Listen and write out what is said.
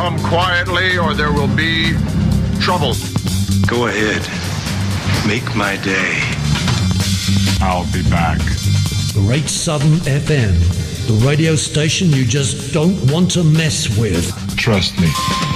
come quietly or there will be trouble. Go ahead. Make my day. I'll be back. Great Southern FM, the radio station you just don't want to mess with. Trust me.